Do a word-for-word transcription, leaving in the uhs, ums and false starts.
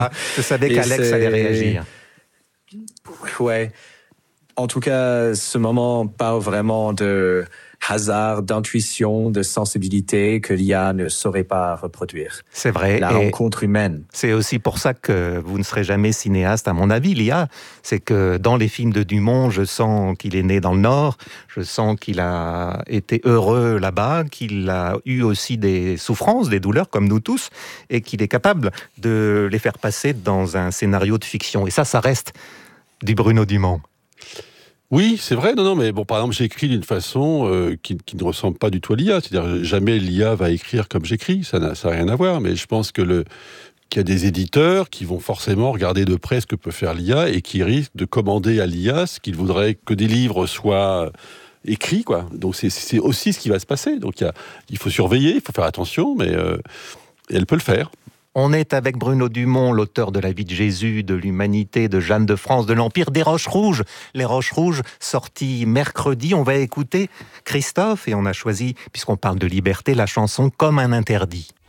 Je savais Et qu'Alex c'est- allait réagir. Ouais. En tout cas, ce moment parle vraiment de hasard, d'intuition, de sensibilité que l'I A ne saurait pas reproduire. C'est vrai. La et rencontre humaine. C'est aussi pour ça que vous ne serez jamais cinéaste, à mon avis, l'I A. C'est que dans les films de Dumont, je sens qu'il est né dans le Nord, je sens qu'il a été heureux là-bas, qu'il a eu aussi des souffrances, des douleurs, comme nous tous, et qu'il est capable de les faire passer dans un scénario de fiction. Et ça, ça reste du Bruno Dumont. Oui, c'est vrai. Non, non, mais bon, par exemple, j'écris d'une façon euh, qui, qui ne ressemble pas du tout à l'I A. C'est-à-dire, jamais l'I A va écrire comme j'écris. Ça n'a ça n'a rien à voir. Mais je pense que le qu'il y a des éditeurs qui vont forcément regarder de près ce que peut faire l'I A et qui risquent de commander à l'I A ce qu'ils voudraient que des livres soient écrits, quoi. Donc c'est, c'est aussi ce qui va se passer. Donc il, y a, il faut surveiller, il faut faire attention, mais euh, elle peut le faire. On est avec Bruno Dumont, l'auteur de La vie de Jésus, de l'Humanité, de Jeanne de France, de l'Empire, des Roches Rouges. Les Roches Rouges, sorties mercredi. On va écouter Christophe et on a choisi, puisqu'on parle de liberté, la chanson Comme un interdit.